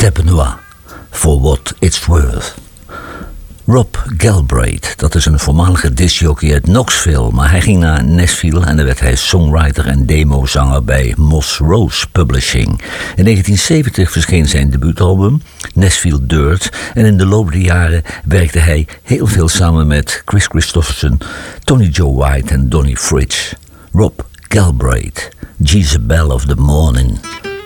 Steppennois, For What It's Worth. Rob Galbraith, dat is een voormalige discjockey uit Knoxville, maar hij ging naar Nashville en daar werd hij songwriter en demozanger bij Moss Rose Publishing. In 1970 verscheen zijn debuutalbum, Nashville Dirt, en in de loop der jaren werkte hij heel veel samen met Chris Christopherson, Tony Joe White en Donnie Fritsch. Rob Galbraith, Jezebel of the Morning.